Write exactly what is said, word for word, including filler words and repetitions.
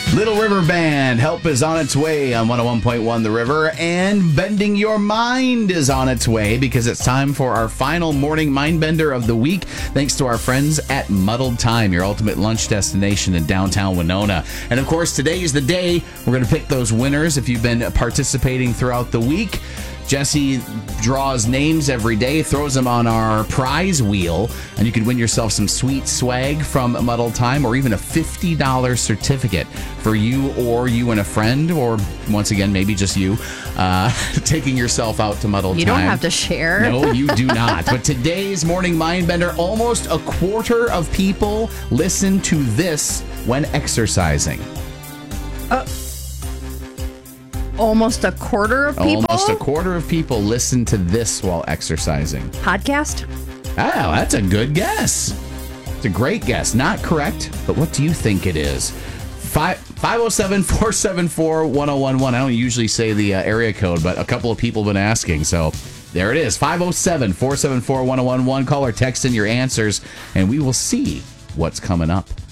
Little River Band, Help is on its way on one oh one point one The River, and Bending Your Mind is on its way because it's time for our final morning mind bender of the week, thanks to our friends at Muddled Time, your ultimate lunch destination in downtown Winona. And of course, today is the day we're going to pick those winners if you've been participating throughout the week. Jesse draws names every day, throws them on our prize wheel, and you could win yourself some sweet swag from Muddled Time or even a fifty dollars certificate for you or you and a friend, or once again, maybe just you, uh, taking yourself out to Muddled Time. You don't have to share. No, you do not. But today's Morning Mindbender, almost a quarter of people listen to this when exercising. Uh Almost a quarter of people? Almost a quarter of people listen to this while exercising. Podcast? Oh, that's a good guess. It's a great guess. Not correct, but what do you think it is? five oh seven, four seven four, one oh one one. I don't usually say the uh, area code, but a couple of people have been asking, so there it is. five oh seven, four seven four, one oh one one. Call or text in your answers, and we will see what's coming up.